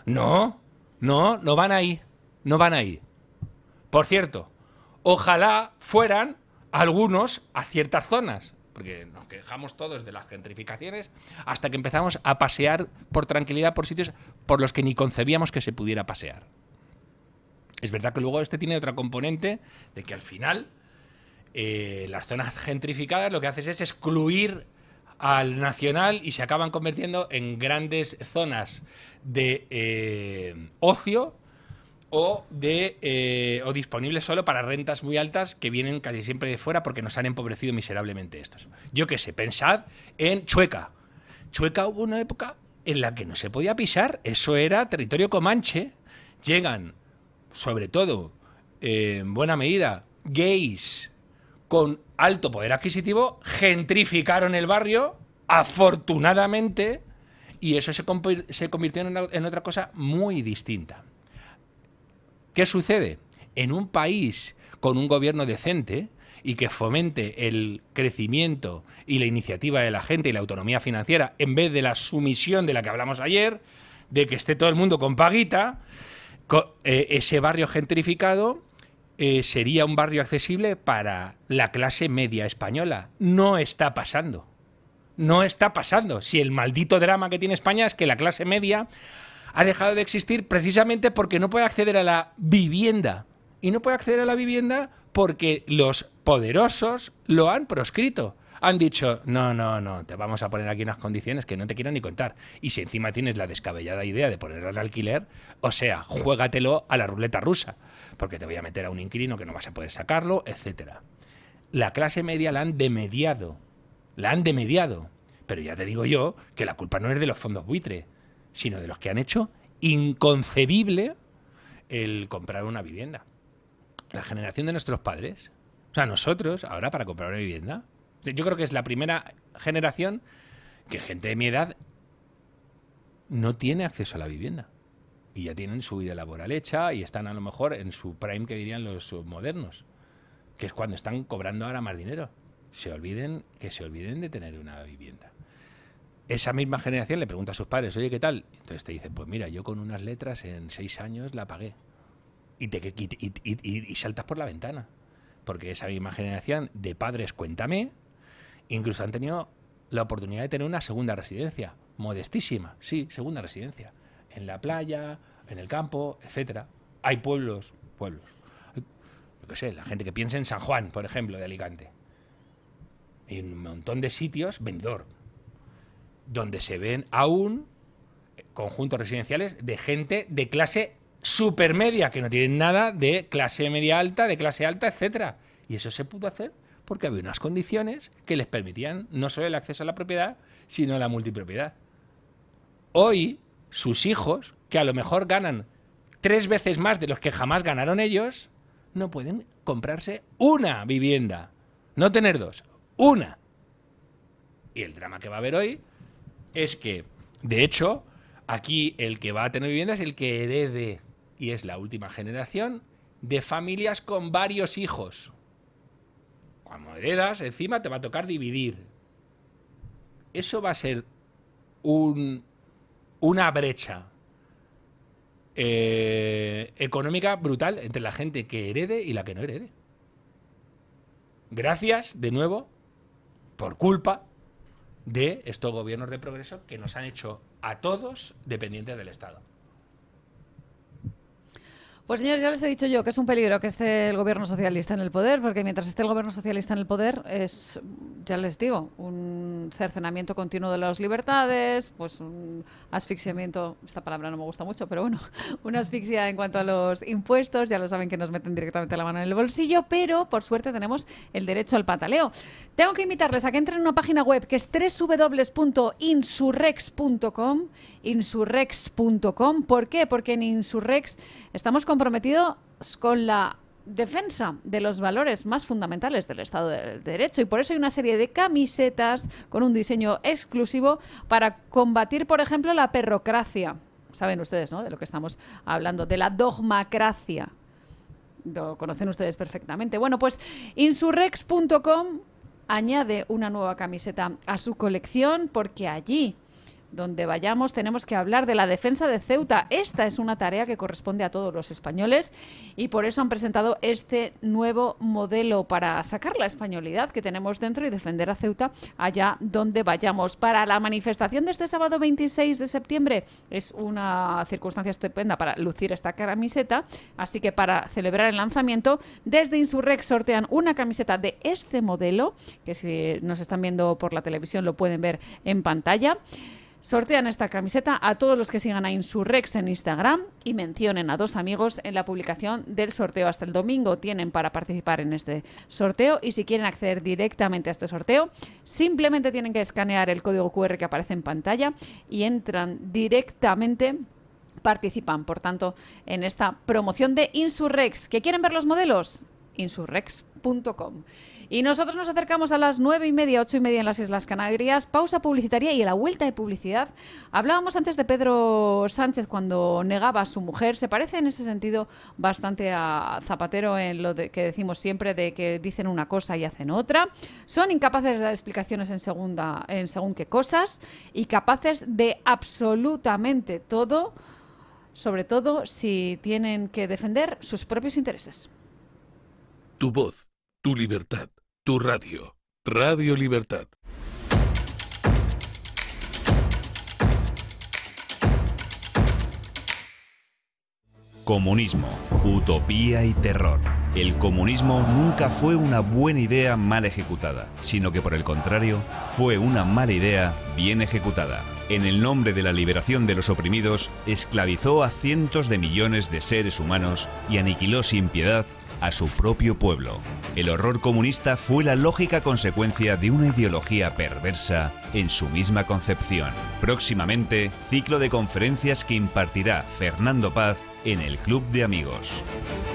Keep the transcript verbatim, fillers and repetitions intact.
No, no, no van ahí. No van ahí. Por cierto, ojalá fueran algunos a ciertas zonas, porque nos quejamos todos de las gentrificaciones hasta que empezamos a pasear por tranquilidad por sitios por los que ni concebíamos que se pudiera pasear. Es verdad que luego este tiene otra componente de que al final eh, las zonas gentrificadas lo que haces es excluir al nacional y se acaban convirtiendo en grandes zonas de eh, ocio o de eh, o disponibles solo para rentas muy altas que vienen casi siempre de fuera porque nos han empobrecido miserablemente estos. Yo qué sé, pensad en Chueca. Chueca hubo una época en la que no se podía pisar, eso era territorio comanche. Llegan, sobre todo, eh, en buena medida, gays con alto poder adquisitivo, gentrificaron el barrio, afortunadamente, y eso se, se convirtió en, una, en otra cosa muy distinta. ¿Qué sucede? En un país con un gobierno decente y que fomente el crecimiento y la iniciativa de la gente y la autonomía financiera, en vez de la sumisión de la que hablamos ayer, de que esté todo el mundo con paguita, eh, ese barrio gentrificado eh, sería un barrio accesible para la clase media española. No está pasando. No está pasando. Si el maldito drama que tiene España es que la clase media ha dejado de existir precisamente porque no puede acceder a la vivienda. Y no puede acceder a la vivienda porque los poderosos lo han proscrito. Han dicho, no, no, no, te vamos a poner aquí unas condiciones que no te quiero ni contar. Y si encima tienes la descabellada idea de poner al alquiler, o sea, juégatelo a la ruleta rusa, porque te voy a meter a un inquilino que no vas a poder sacarlo, etcétera. La clase media la han demediado. La han demediado. Pero ya te digo yo que la culpa no es de los fondos buitre, sino de los que han hecho inconcebible el comprar una vivienda. La generación de nuestros padres, o sea, nosotros, ahora para comprar una vivienda, yo creo que es la primera generación que gente de mi edad no tiene acceso a la vivienda. Y ya tienen su vida laboral hecha y están a lo mejor en su prime, que dirían los modernos, que es cuando están cobrando ahora más dinero. Se olviden, que se olviden de tener una vivienda. Esa misma generación le pregunta a sus padres, oye, ¿qué tal? Entonces te dicen, pues mira, yo con unas letras en seis años la pagué. Y, te, y, y, y, y saltas por la ventana. Porque esa misma generación de padres, cuéntame, incluso han tenido la oportunidad de tener una segunda residencia. Modestísima, sí, segunda residencia. En la playa, en el campo, etcétera. Hay pueblos, pueblos. Yo qué sé, la gente que piensa en San Juan, por ejemplo, de Alicante. Hay un montón de sitios, Benidorm, donde se ven aún conjuntos residenciales de gente de clase supermedia, que no tienen nada de clase media alta, de clase alta, etcétera. Y eso se pudo hacer porque había unas condiciones que les permitían no solo el acceso a la propiedad, sino a la multipropiedad. Hoy, sus hijos, que a lo mejor ganan tres veces más de los que jamás ganaron ellos, no pueden comprarse una vivienda. No tener dos, una. Y el drama que va a haber hoy es que, de hecho, aquí el que va a tener vivienda es el que herede, y es la última generación de familias con varios hijos. Cuando heredas, encima te va a tocar dividir. Eso va a ser un, una brecha eh, económica brutal entre la gente que herede y la que no herede. Gracias, de nuevo, por culpa de estos gobiernos de progreso que nos han hecho a todos dependientes del Estado. Pues señores, ya les he dicho yo que es un peligro que esté el gobierno socialista en el poder, porque mientras esté el gobierno socialista en el poder es, ya les digo, un cercenamiento continuo de las libertades, pues un asfixiamiento, esta palabra no me gusta mucho, pero bueno, una asfixia en cuanto a los impuestos, ya lo saben que nos meten directamente la mano en el bolsillo, pero por suerte tenemos el derecho al pataleo. Tengo que invitarles a que entren en una página web que es doble u doble u doble u punto insurrex punto com, insurrex punto com. ¿Por qué? Porque en Insurrex estamos comprometidos con la defensa de los valores más fundamentales del Estado de Derecho, y por eso hay una serie de camisetas con un diseño exclusivo para combatir, por ejemplo, la perrocracia. Saben ustedes, ¿no?, de lo que estamos hablando, de la dogmacracia. Lo conocen ustedes perfectamente. Bueno, pues insurrex punto com añade una nueva camiseta a su colección, porque allí donde vayamos tenemos que hablar de la defensa de Ceuta. Esta es una tarea que corresponde a todos los españoles y por eso han presentado este nuevo modelo para sacar la españolidad que tenemos dentro y defender a Ceuta allá donde vayamos. Para la manifestación de este sábado veintiséis de septiembre es una circunstancia estupenda para lucir esta camiseta, así que para celebrar el lanzamiento, desde Insurrex sortean una camiseta de este modelo, que si nos están viendo por la televisión lo pueden ver en pantalla. Sortean esta camiseta a todos los que sigan a Insurrex en Instagram y mencionen a dos amigos en la publicación del sorteo. Hasta el domingo tienen para participar en este sorteo y si quieren acceder directamente a este sorteo, simplemente tienen que escanear el código cu erre que aparece en pantalla y entran directamente, participan, por tanto, en esta promoción de Insurrex. ¿Que quieren ver los modelos? insurrex punto com. Y nosotros nos acercamos a las nueve y media, ocho y media en las Islas Canarias, pausa publicitaria y a la vuelta de publicidad. Hablábamos antes de Pedro Sánchez cuando negaba a su mujer. Se parece en ese sentido bastante a Zapatero en lo de que decimos siempre de que dicen una cosa y hacen otra. Son incapaces de dar explicaciones en, segunda, en según qué cosas y capaces de absolutamente todo, sobre todo si tienen que defender sus propios intereses. Tu voz, tu libertad, tu radio. Radio Libertad. Comunismo, utopía y terror. El comunismo nunca fue una buena idea mal ejecutada, sino que por el contrario, fue una mala idea bien ejecutada. En el nombre de la liberación de los oprimidos, esclavizó a cientos de millones de seres humanos y aniquiló sin piedad a su propio pueblo. El horror comunista fue la lógica consecuencia de una ideología perversa en su misma concepción. Próximamente, ciclo de conferencias que impartirá Fernando Paz en el Club de Amigos.